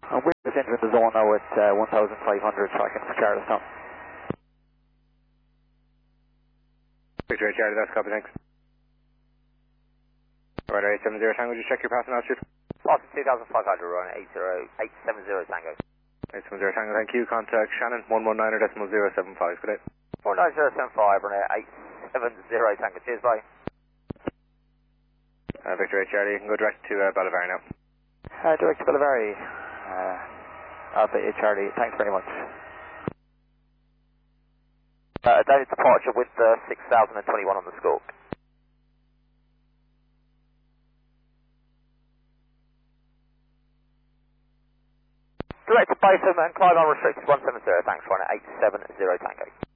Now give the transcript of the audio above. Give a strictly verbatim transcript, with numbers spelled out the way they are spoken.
And we're entering the zone now at uh, one thousand five hundred, tracking for Charlestown. Victor Charlie, that's copy, thanks. Right, eight seven zero Tango, just check your passing altitude. Boston two thousand five hundred, run eight zero eight seven zero Tango. eight seven zero Tango, thank you. Contact Shannon, one one nine decimal zero seven five, good day. four nine zero seven five, run eight seven zero Tango, cheers, bye. Uh, Victor eight Charlie, you can go direct to uh, Bolivar now. Uh, direct to Bolivari. Uh, Alpha eight Charlie, thanks very much. Uh, David departure with the six thousand twenty-one on the score. Direct to Botham and climb on restricted one seven zero, thanks, run eight seven zero Tango.